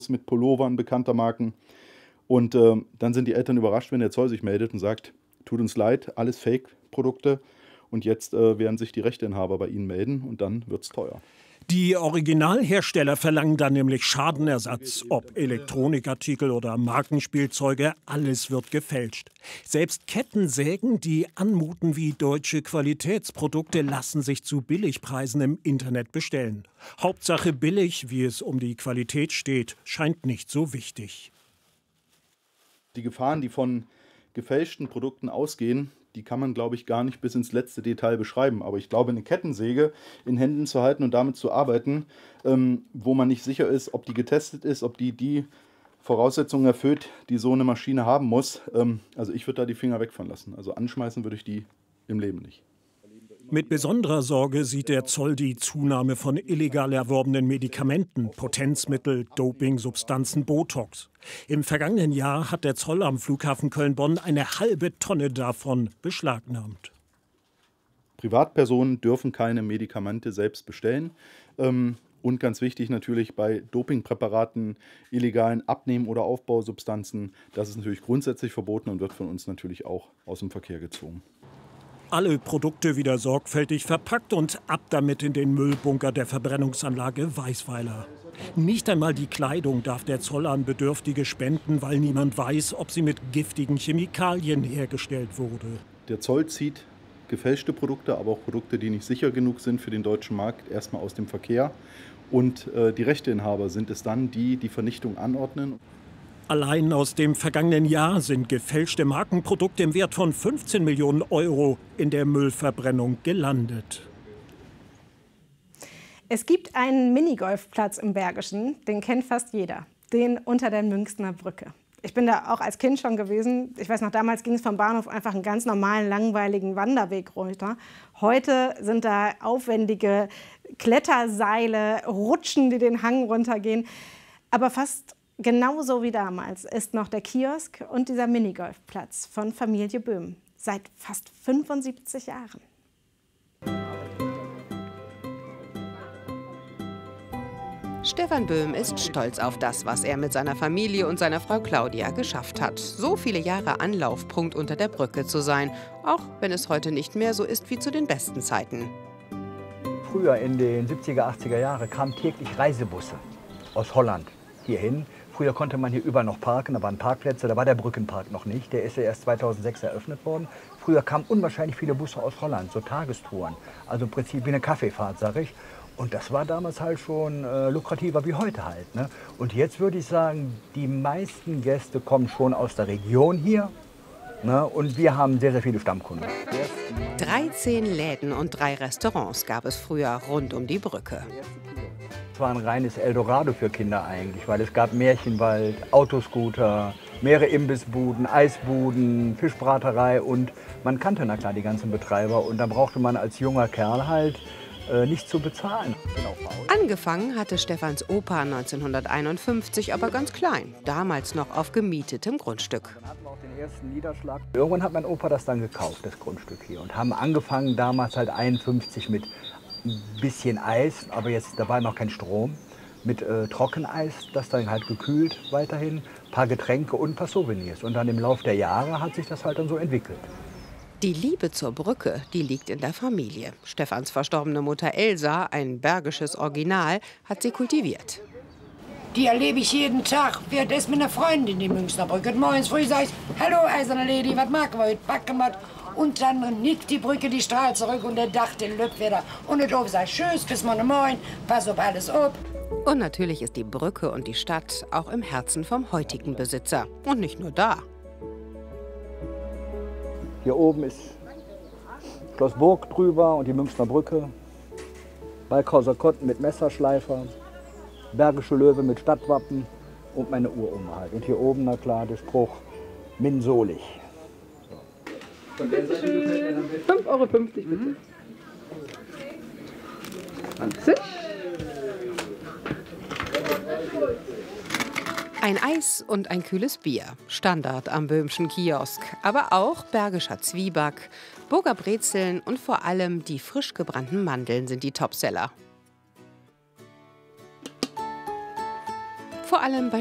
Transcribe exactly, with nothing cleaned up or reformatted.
mit Pullovern bekannter Marken. Und äh, dann sind die Eltern überrascht, wenn der Zoll sich meldet und sagt, tut uns leid, alles Fake-Produkte. Und jetzt äh, werden sich die Rechteinhaber bei Ihnen melden und dann wird es teuer. Die Originalhersteller verlangen dann nämlich Schadenersatz. Ob Elektronikartikel oder Markenspielzeuge, alles wird gefälscht. Selbst Kettensägen, die anmuten wie deutsche Qualitätsprodukte, lassen sich zu Billigpreisen im Internet bestellen. Hauptsache billig, wie es um die Qualität steht, scheint nicht so wichtig. Die Gefahren, die von gefälschten Produkten ausgehen, die kann man, glaube ich, gar nicht bis ins letzte Detail beschreiben. Aber ich glaube, eine Kettensäge in Händen zu halten und damit zu arbeiten, ähm, wo man nicht sicher ist, ob die getestet ist, ob die die Voraussetzungen erfüllt, die so eine Maschine haben muss. Ähm, also ich würde da die Finger weg von lassen. Also anschmeißen würde ich die im Leben nicht. Mit besonderer Sorge sieht der Zoll die Zunahme von illegal erworbenen Medikamenten, Potenzmittel, Dopingsubstanzen, Botox. Im vergangenen Jahr hat der Zoll am Flughafen Köln-Bonn eine halbe Tonne davon beschlagnahmt. Privatpersonen dürfen keine Medikamente selbst bestellen. Ähm, und ganz wichtig natürlich bei Dopingpräparaten, illegalen Abnehmen- oder Aufbausubstanzen, das ist natürlich grundsätzlich verboten und wird von uns natürlich auch aus dem Verkehr gezogen. Alle Produkte wieder sorgfältig verpackt und ab damit in den Müllbunker der Verbrennungsanlage Weißweiler. Nicht einmal die Kleidung darf der Zoll an Bedürftige spenden, weil niemand weiß, ob sie mit giftigen Chemikalien hergestellt wurde. Der Zoll zieht gefälschte Produkte, aber auch Produkte, die nicht sicher genug sind für den deutschen Markt, erstmal aus dem Verkehr. Und äh, die Rechteinhaber sind es dann, die die Vernichtung anordnen. Allein aus dem vergangenen Jahr sind gefälschte Markenprodukte im Wert von fünfzehn Millionen Euro in der Müllverbrennung gelandet. Es gibt einen Minigolfplatz im Bergischen, den kennt fast jeder, den unter der Münchner Brücke. Ich bin da auch als Kind schon gewesen. Ich weiß noch, damals ging es vom Bahnhof einfach einen ganz normalen, langweiligen Wanderweg runter. Heute sind da aufwendige Kletterseile, Rutschen, die den Hang runtergehen. Aber fast genauso wie damals ist noch der Kiosk und dieser Minigolfplatz von Familie Böhm. Seit fast fünfundsiebzig Jahren. Stefan Böhm ist stolz auf das, was er mit seiner Familie und seiner Frau Claudia geschafft hat. So viele Jahre Anlaufpunkt unter der Brücke zu sein, auch wenn es heute nicht mehr so ist wie zu den besten Zeiten. Früher in den siebziger, achtziger Jahren kamen täglich Reisebusse aus Holland hierhin. Früher konnte man hier überall noch parken, da waren Parkplätze, da war der Brückenpark noch nicht. Der ist ja erst zweitausendsechs eröffnet worden. Früher kamen unwahrscheinlich viele Busse aus Holland, so Tagestouren. Also im Prinzip wie eine Kaffeefahrt, sag ich. Und das war damals halt schon äh, lukrativer wie heute halt. Ne? Und jetzt würde ich sagen, die meisten Gäste kommen schon aus der Region hier. Ne? Und wir haben sehr, sehr viele Stammkunden. dreizehn Läden und drei Restaurants gab es früher rund um die Brücke. Es war ein reines Eldorado für Kinder eigentlich, weil es gab Märchenwald, Autoscooter, mehrere Imbissbuden, Eisbuden, Fischbraterei und man kannte na klar die ganzen Betreiber und da brauchte man als junger Kerl halt äh, nichts zu bezahlen. Angefangen hatte Stefans Opa neunzehnhunderteinundfünfzig, aber ganz klein, damals noch auf gemietetem Grundstück. Dann hatten wir auch den ersten Niederschlag. Irgendwann hat mein Opa das dann gekauft, das Grundstück hier, und haben angefangen damals halt einundfünfzig mit ein bisschen Eis, aber jetzt da war noch kein Strom, mit äh, Trockeneis, das dann halt gekühlt weiterhin, ein paar Getränke und ein paar Souvenirs. Und dann im Laufe der Jahre hat sich das halt dann so entwickelt. Die Liebe zur Brücke, die liegt in der Familie. Stefans verstorbene Mutter Elsa, ein bergisches Original, hat sie kultiviert. Die erlebe ich jeden Tag. Wir das mit einer Freundin, die Münchner Brücke. Morgens früh sage ich, hallo eiserne Lady, was machen wir heute? Backen wir. Und dann nickt die Brücke die Strahl zurück und der Dach den Lüb wieder. Und der Dorf sagt, tschüss, bis morgen moin, pass auf alles ab. Und natürlich ist die Brücke und die Stadt auch im Herzen vom heutigen Besitzer. Und nicht nur da. Hier oben ist Schloss Burg drüber und die Münchner Brücke. Balkhauser Kotten mit Messerschleifer. Bergische Löwe mit Stadtwappen und meine Uroma halt. Und hier oben, na klar, der Spruch Minsolich. fünf Euro fünfzig bitte. zwanzig. Ein Eis und ein kühles Bier. Standard am Böhmschen Kiosk. Aber auch bergischer Zwieback, Burger Brezeln und vor allem die frisch gebrannten Mandeln sind die Topseller. Vor allem bei